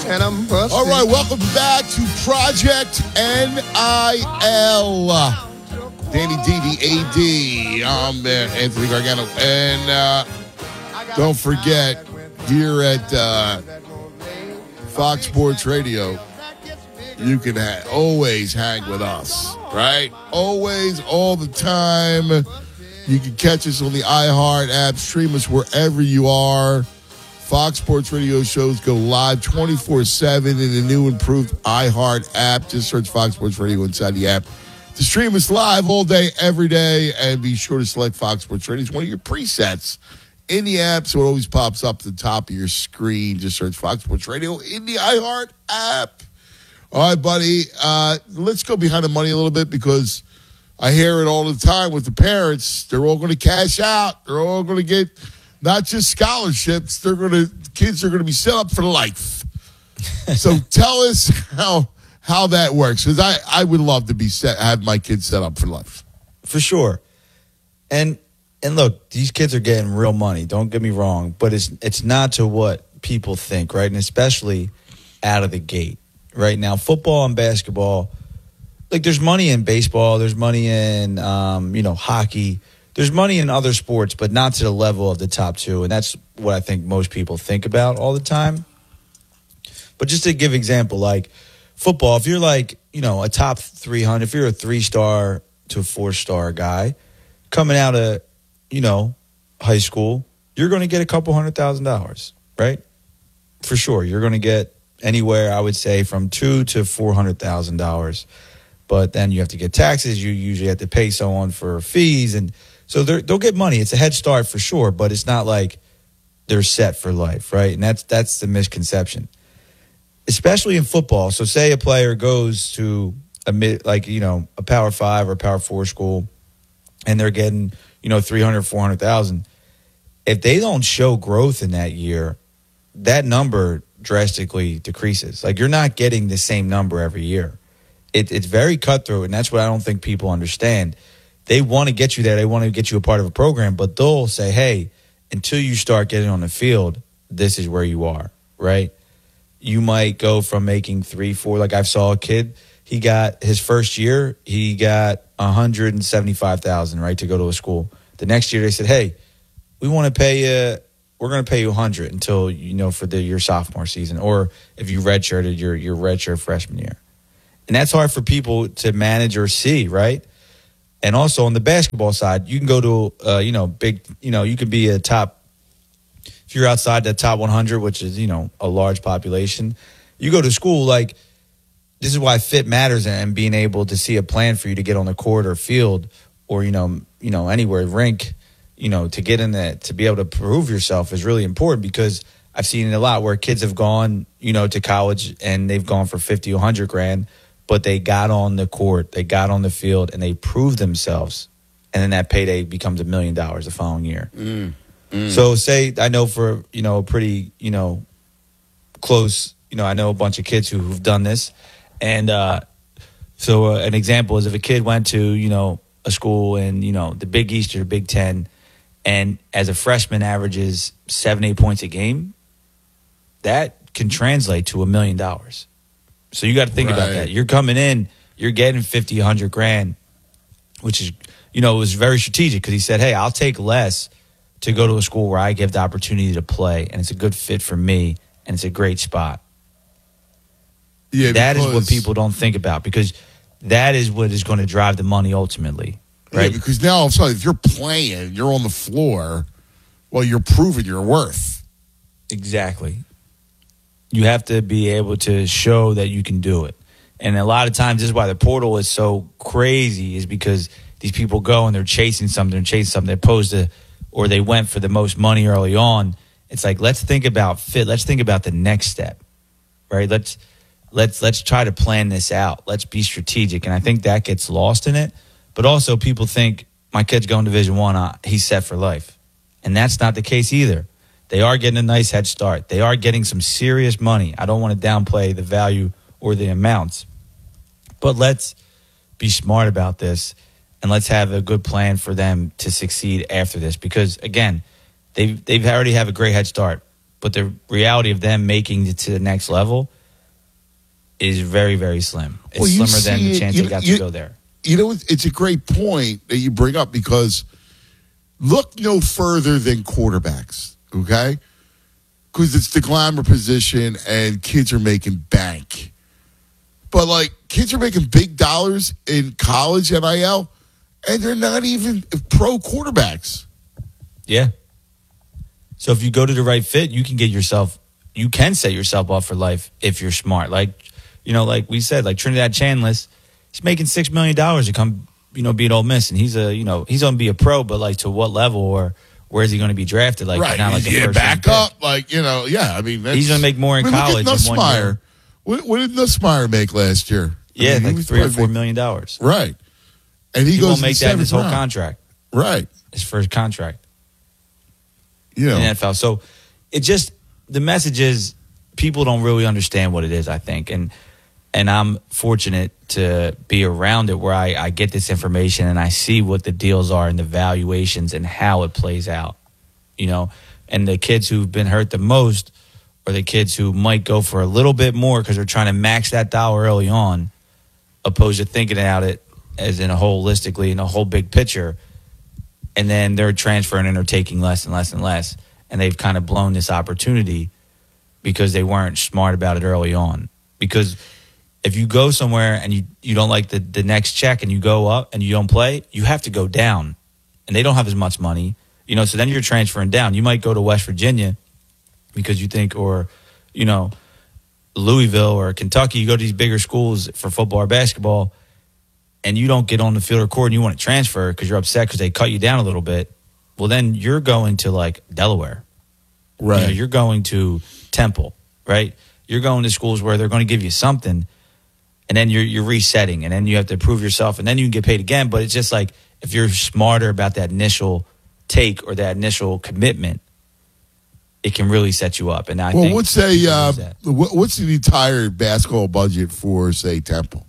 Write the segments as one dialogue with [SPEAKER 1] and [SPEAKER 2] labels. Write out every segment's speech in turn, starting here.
[SPEAKER 1] All right, welcome back to Project NIL. Danny D, the AD. I'm Anthony Gargano. And don't forget, here at Fox Sports Radio, you can always hang with us, right? Always, all the time. You can catch us on the iHeart app. Stream us wherever you are. Fox Sports Radio shows go live 24/7 in the new improved iHeart app. Just search Fox Sports Radio inside the app to stream us live all day, every day. And be sure to select Fox Sports Radio. It's one of your presets in the app, so it always pops up at the top of your screen. Just search Fox Sports Radio in the iHeart app. All right, buddy. Let's go behind the money a little bit because I hear it all the time with the parents. They're all going to cash out. They're all going to get not just scholarships. Kids are going to be set up for life. So tell us how that works, because I would love to have my kids set up for life.
[SPEAKER 2] For sure. And look, these kids are getting real money. Don't get me wrong, but it's not to what people think, right? And especially out of the gate. Right now, football and basketball, like there's money in baseball, there's money in hockey, there's money in other sports, but not to the level of the top two, and that's what I think most people think about all the time. But just to give example, like football, if you're like a top 300, if you're a 3-star to a 4-star guy coming out of high school, you're going to get a couple $100,000, right? For sure, you're going to get anywhere, I would say, from $200,000 to $400,000. But then you have to get taxes. You usually have to pay someone for fees. And so they'll get money. It's a head start for sure, but it's not like they're set for life, right? And that's the misconception, especially in football. So say a player goes to a Power 5 or Power 4 school and they're getting, $300,000, $400,000. If they don't show growth in that year, that number drastically decreases. Like, you're not getting the same number every year. It's very cutthroat, and that's what I don't think people understand. They want to get you there. They want to get you a part of a program, but they'll say, hey, until you start getting on the field, this is where you are, right? You might go from making 3, 4. Like, I saw a kid, he got his first year, he got $175,000, right, to go to a school. The next year they said, hey, we want to pay you, we're going to pay you $100 until, for your sophomore season, or if you redshirted your redshirt freshman year. And that's hard for people to manage or see, right? And also on the basketball side, you can go to, you could be a top, if you're outside the top 100, which is, a large population, you go to school, like, this is why fit matters, and being able to see a plan for you to get on the court or field or, anywhere, rink, to get in that, to be able to prove yourself is really important, because I've seen it a lot where kids have gone, to college and they've gone for 50, 100 grand, but they got on the court, they got on the field, and they proved themselves. And then that payday becomes $1 million the following year. So say, I know for, a pretty, close, I know a bunch of kids who've done this. And so an example is if a kid went to, a school in, the Big East or Big Ten, and as a freshman averages 7-8 points a game, that can translate to $1 million. So you got to think about that. You're coming in, you're getting 50, 100 grand, which is, it was very strategic, because he said, hey, I'll take less to go to a school where I give the opportunity to play, and it's a good fit for me, and it's a great spot. Yeah, that is what people don't think about, because that is what is going to drive the money ultimately. Right?
[SPEAKER 1] Yeah, because now, if you're playing, you're on the floor, well, you're proving your worth.
[SPEAKER 2] Exactly. You have to be able to show that you can do it. And a lot of times, this is why the portal is so crazy, is because these people go and they're chasing something, opposed to, or they went for the most money early on. It's like, let's think about fit. Let's think about the next step, right? Let's try to plan this out. Let's be strategic. And I think that gets lost in it. But also, people think, my kid's going to Division I, he's set for life. And that's not the case either. They are getting a nice head start. They are getting some serious money. I don't want to downplay the value or the amounts. But let's be smart about this, and let's have a good plan for them to succeed after this. Because, again, they've already have a great head start. but the reality of them making it to the next level is very, very slim. It's slimmer than the chance they got to go there.
[SPEAKER 1] You know, it's a great point that you bring up because look no further than quarterbacks, okay? Because it's the glamour position and kids are making bank. But, like, kids are making big dollars in college NIL, and they're not even pro quarterbacks.
[SPEAKER 2] Yeah. So if you go to the right fit, you can set yourself up for life if you're smart. Like, you know, like we said, like Trinidad Chandless, he's making $6 million to come, you know, be an Ole Miss, and he's going to be a pro, but like to what level or where is he going to be drafted? Like,
[SPEAKER 1] right.
[SPEAKER 2] Not like
[SPEAKER 1] yeah, back up, like, you know, yeah. I mean,
[SPEAKER 2] he's going to make more in college in 1 year.
[SPEAKER 1] What did Nussmeier make last year?
[SPEAKER 2] Yeah, like $3 or $4 million.
[SPEAKER 1] Right. And he
[SPEAKER 2] won't make that in his whole contract.
[SPEAKER 1] Right.
[SPEAKER 2] His first contract.
[SPEAKER 1] You know.
[SPEAKER 2] In the NFL. So it just, the message is people don't really understand what it is, I think. And I'm fortunate to be around it where I get this information and I see what the deals are and the valuations and how it plays out. You know, and the kids who've been hurt the most are the kids who might go for a little bit more because they're trying to max that dollar early on, opposed to thinking about it as in a holistically in a whole big picture. And then they're transferring and they're taking less and less and less. And they've kind of blown this opportunity because they weren't smart about it early on. Because if you go somewhere and you don't like the next check and you go up and you don't play, you have to go down. And they don't have as much money. You know, so then you're transferring down. You might go to West Virginia because you think, or, you know, Louisville or Kentucky, you go to these bigger schools for football or basketball, and you don't get on the field or court and you want to transfer because you're upset because they cut you down a little bit, well, then you're going to, like, Delaware.
[SPEAKER 1] Right.
[SPEAKER 2] You know, you're going to Temple, right? You're going to schools where they're going to give you something, and then you're resetting, and then you have to prove yourself, and then you can get paid again. But it's just like if you're smarter about that initial take or that initial commitment, it can really set you up. And I think
[SPEAKER 1] what's the entire basketball budget for, say, Temple?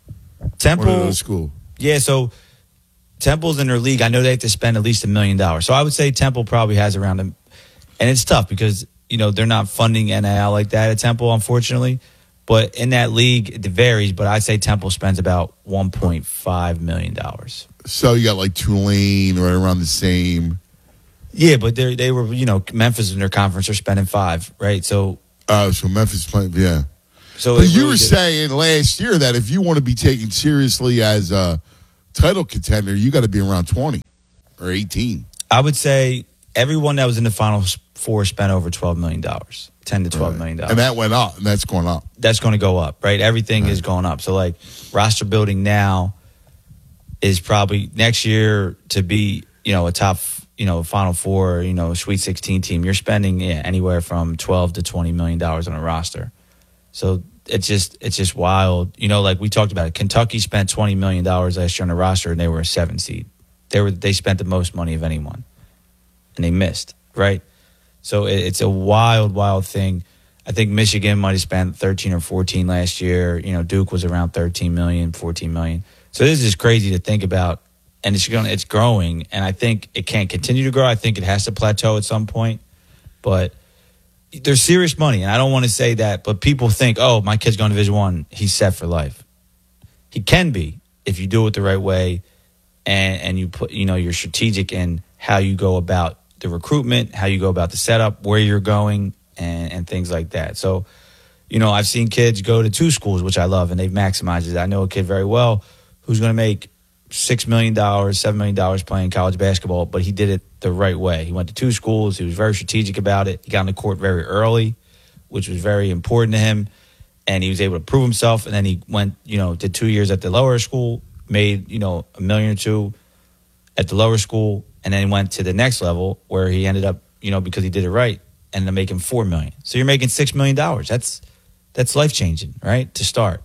[SPEAKER 2] Temple
[SPEAKER 1] school.
[SPEAKER 2] Yeah, so Temple's in their league. I know they have to spend at least $1 million. So I would say Temple probably has around and it's tough because, you know, they're not funding NIL like that at Temple, unfortunately. But in that league, it varies. But I'd say Temple spends about $1.5 million.
[SPEAKER 1] So you got like Tulane right around the same.
[SPEAKER 2] Yeah, but they were, you know, Memphis in their conference are spending $5 million, right? So
[SPEAKER 1] Memphis playing, yeah.
[SPEAKER 2] So
[SPEAKER 1] but you were saying last year that if you want to be taken seriously as a title contender, you got to be around 20 or 18.
[SPEAKER 2] I would say everyone that was in the Final Four spent over $12 million, $10 to $12 million.
[SPEAKER 1] And that went up, and that's going up.
[SPEAKER 2] That's going to go up, right? Everything is going up. So, like, roster building now is probably next year to be, you know, a top, you know, Final Four, you know, Sweet 16 team. You're spending anywhere from $12 to $20 million on a roster. So it's just wild. You know, like we talked about it. Kentucky spent $20 million last year on the roster, and they were a 7 seed. They spent the most money of anyone, and they missed, right? So it's a wild, wild thing. I think Michigan might have spent 13 or 14 last year. You know, Duke was around 13 million, 14 million. So this is just crazy to think about, and it's growing, and I think it can't continue to grow. I think it has to plateau at some point, but there's serious money, and I don't want to say that, but people think, oh, my kid's going to Division I, he's set for life. He can be if you do it the right way, and you put, you know, you're strategic in how you go about the recruitment, how you go about the setup, where you're going, and things like that. So, you know, I've seen kids go to 2 schools, which I love, and they've maximized it. I know a kid very well who's going to make $6 million, $7 million playing college basketball, but he did it the right way. He went to 2 schools. He was very strategic about it. He got on the court very early, which was very important to him, and he was able to prove himself. And then he went, you know, did 2 years at the lower school, made, you know, $1 million or $2 million at the lower school, and then he went to the next level where he ended up, you know, because he did it right, ended up making $4 million. So you're making $6 million. That's life changing, right? To start.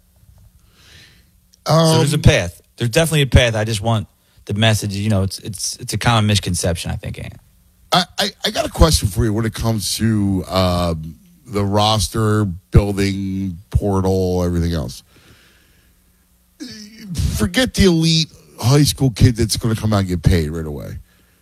[SPEAKER 2] So there's a path. There's definitely a path. I just want the message. You know, it's a common misconception, I think. Ann.
[SPEAKER 1] I got a question for you when it comes to the roster building, portal, everything else. Forget the elite high school kid that's going to come out and get paid right away.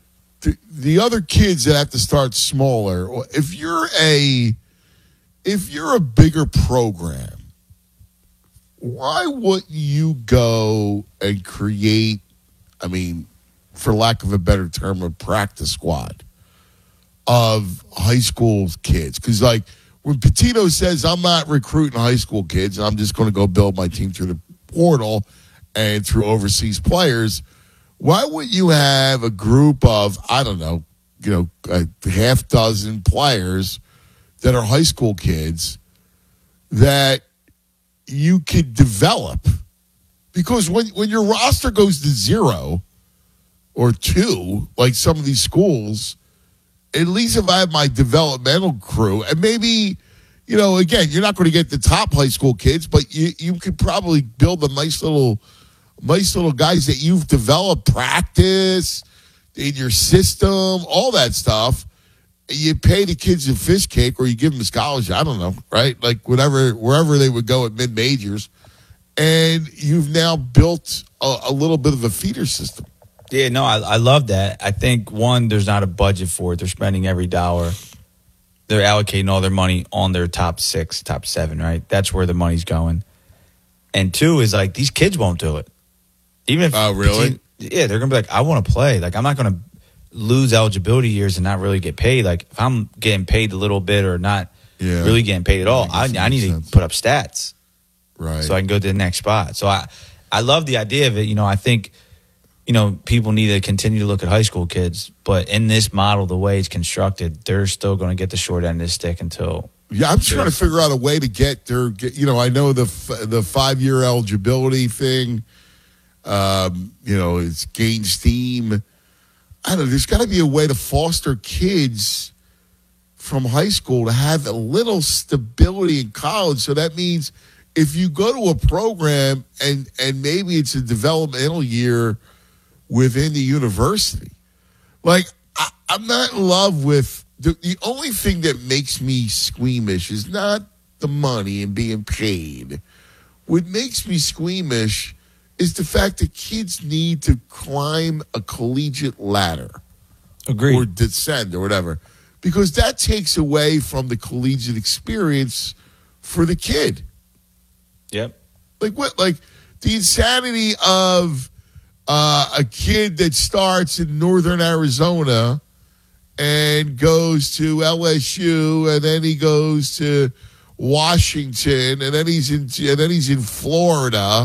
[SPEAKER 1] the other kids that have to start smaller, if you're a bigger program, why wouldn't you go and create, I mean, for lack of a better term, a practice squad of high school kids? Because, like, when Pitino says, I'm not recruiting high school kids, I'm just going to go build my team through the portal and through overseas players, why wouldn't you have a group of, I don't know, a half dozen players that are high school kids that you could develop? Because when your roster goes to 0 or 2, like some of these schools, at least if I have my developmental crew, and maybe, again, you're not going to get the top high school kids, but you could probably build a nice little guys that you've developed, practice in your system, all that stuff. You pay the kids a fish cake, or you give them a scholarship. I don't know, right? Like wherever they would go at mid majors, and you've now built a little bit of a feeder system.
[SPEAKER 2] Yeah, no, I love that. I think, one, there's not a budget for it. They're spending every dollar. They're allocating all their money on their top 6, top 7, right? That's where the money's going. And 2 is, like, these kids won't do it. Even if
[SPEAKER 1] really?
[SPEAKER 2] They're going to be like, I want to play. Like, I'm not going to lose eligibility years and not really get paid. Like, if I'm getting paid a little bit or not really getting paid at all, I need to put up stats.
[SPEAKER 1] Right.
[SPEAKER 2] So I can go to the next spot. So I love the idea of it. I think, people need to continue to look at high school kids. But in this model, the way it's constructed, they're still going to get the short end of the stick until.
[SPEAKER 1] Yeah, I'm trying to figure out a way to get their. I know the 5-year eligibility thing. It's gain steam. I don't know. There's got to be a way to foster kids from high school to have a little stability in college. So that means if you go to a program and maybe it's a developmental year within the university, like I'm not in love with the only thing that makes me squeamish is not the money and being paid. What makes me squeamish is the fact that kids need to climb a collegiate ladder.
[SPEAKER 2] Agreed.
[SPEAKER 1] Or descend or whatever. Because that takes away from the collegiate experience for the kid.
[SPEAKER 2] Yep.
[SPEAKER 1] Like what? Like the insanity of a kid that starts in northern Arizona and goes to LSU, and then he goes to Washington, and then he's in Florida.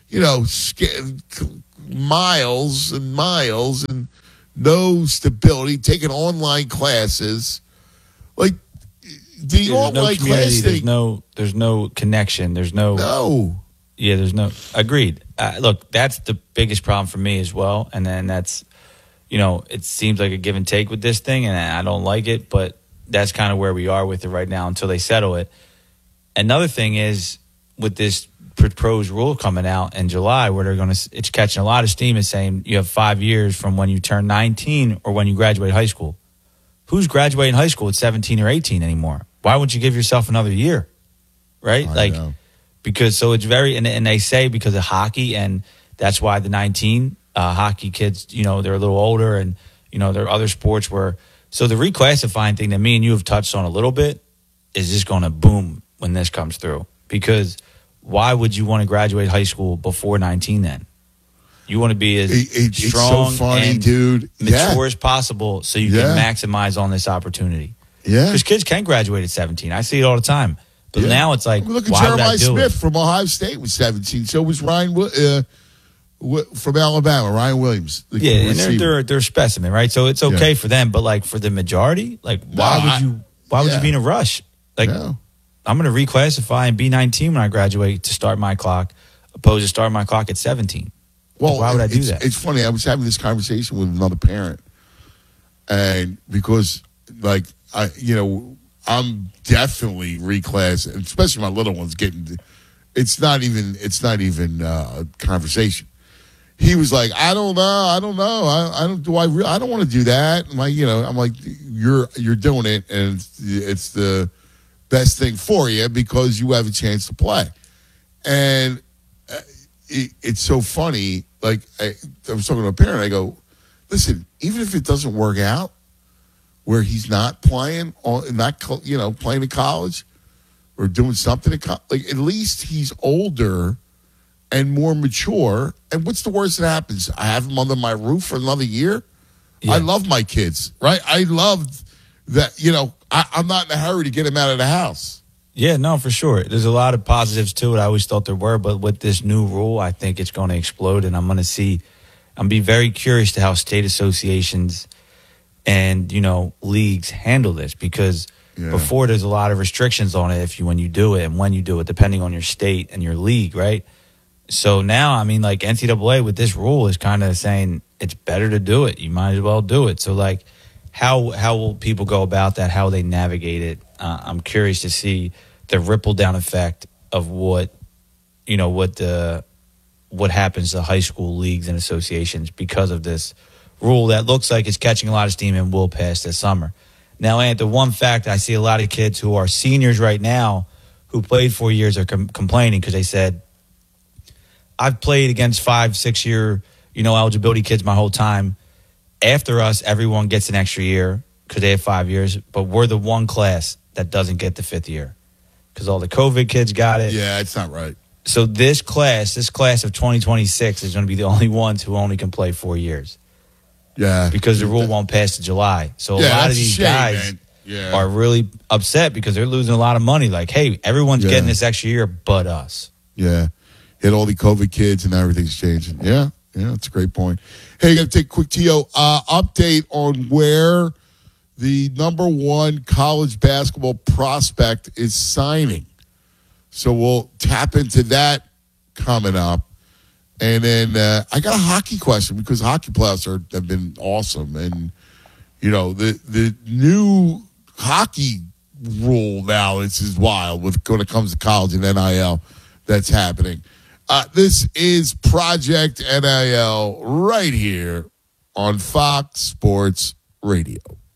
[SPEAKER 1] Miles and miles and no stability, taking online classes. Like the online class thing.
[SPEAKER 2] There's no connection. There's no. Yeah, there's no. Agreed. Look, that's the biggest problem for me as well. And then that's, it seems like a give and take with this thing, and I don't like it, but that's kind of where we are with it right now until they settle it. Another thing is with this proposed rule coming out in July, where it's catching a lot of steam, is saying you have 5 years from when you turn 19 or when you graduate high school. Who's graduating high school at 17 or 18 anymore? Why wouldn't you give yourself another year? Right?
[SPEAKER 1] I know.
[SPEAKER 2] Because so it's very, and they say because of hockey, and that's why the 19 hockey kids, they're a little older, and, there are other sports where, so the reclassifying thing that me and you have touched on a little bit is just going to boom when this comes through. Because why would you want to graduate high school before 19 then? You want to be as strong
[SPEAKER 1] it's so funny,
[SPEAKER 2] and
[SPEAKER 1] dude.
[SPEAKER 2] mature as possible so you can maximize on this opportunity.
[SPEAKER 1] Yeah.
[SPEAKER 2] Because kids can graduate at 17. I see it all the time. But now it's like,
[SPEAKER 1] look at
[SPEAKER 2] why
[SPEAKER 1] Jeremiah
[SPEAKER 2] would I do
[SPEAKER 1] Smith
[SPEAKER 2] it?
[SPEAKER 1] from Ohio State was 17. So was Ryan from Alabama, Ryan Williams.
[SPEAKER 2] Yeah, and they're a specimen, right? So it's okay for them, but like for the majority, like why would you be in a rush? Like I'm going to reclassify and be 19 when I graduate to start my clock, opposed to starting my clock at 17.
[SPEAKER 1] Well,
[SPEAKER 2] why would I do that?
[SPEAKER 1] It's funny. I was having this conversation with another parent, and because like I'm definitely reclass, especially my little ones getting. It's not even a conversation. He was like, I don't know. I don't want to do that. I'm like, you're doing it, and it's the best thing for you because you have a chance to play. And it's so funny. Like I was talking to a parent, I go, listen, even if it doesn't work out, where he's not playing, playing in college or doing something like at least he's older and more mature. And what's the worst that happens? I have him under my roof for another year. Yeah. I love my kids, right? I love that. I'm not in a hurry to get him out of the house.
[SPEAKER 2] Yeah, no, for sure. There's a lot of positives to it. I always thought there were, but with this new rule, I think it's going to explode, and I'm be very curious to how state associations and leagues handle this, because before there's a lot of restrictions on it when you do it and when you do it, depending on your state and your league, right? So now, I mean, like NCAA with this rule is kind of saying it's better to do it. You might as well do it. So like, how will people go about that? How will they navigate it? I'm curious to see the ripple down effect of what happens to high school leagues and associations because of this rule that looks like it's catching a lot of steam and will pass this summer. Now, Ant, the one fact, I see a lot of kids who are seniors right now who played 4 years are complaining because they said, I've played against 5-6 year, eligibility kids my whole time. After us, everyone gets an extra year because they have 5 years, but we're the one class that doesn't get the 5th year because all the COVID kids got it.
[SPEAKER 1] Yeah, it's not right.
[SPEAKER 2] So this class of 2026 is going to be the only ones who only can play 4 years.
[SPEAKER 1] Yeah.
[SPEAKER 2] Because the rule won't pass to July. So a lot of these guys are really upset because they're losing a lot of money. Like, hey, everyone's getting this extra year but us.
[SPEAKER 1] Yeah. Hit all the COVID kids and everything's changing. Yeah. Yeah, that's a great point. Hey, got to take a quick TO update on where the number one college basketball prospect is signing. So we'll tap into that coming up. And then I got a hockey question because hockey playoffs have been awesome. And, the new hockey rule now, this is wild when it comes to college and NIL that's happening. This is Project NIL right here on Fox Sports Radio.